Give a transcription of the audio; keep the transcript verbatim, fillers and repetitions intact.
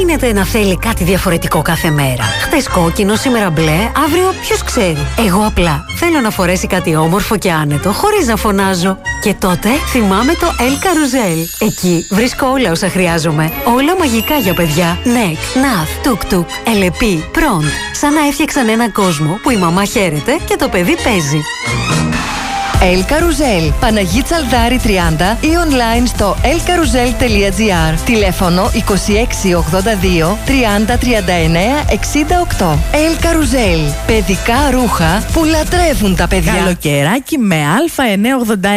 γίνεται να θέλει κάτι διαφορετικό κάθε μέρα? Χτες κόκκινο, σήμερα μπλε, αύριο ποιος ξέρει. Εγώ απλά θέλω να φορέσει κάτι όμορφο και άνετο, χωρίς να φωνάζω. Και τότε θυμάμαι το El Carousel. Εκεί βρίσκω όλα όσα χρειάζομαι. Όλα μαγικά για παιδιά. Νεκ, Ναθ, Τουκ-Τουκ, Ελεπί, Προντ. Σαν να έφτιαξαν έναν κόσμο που η μαμά χαίρεται και το παιδί παίζει. El Carousel, Παναγί Τσαλδάρη τριάντα ή online στο ελ καρουζέλ τελεία τζι άρ. Τηλέφωνο είκοσι έξι ογδόντα δύο τριάντα τριάντα εννέα εξήντα οκτώ. El Carousel, παιδικά ρούχα που λατρεύουν τα παιδιά. Καλοκαιράκι με Α εννιακόσια ογδόντα ένα.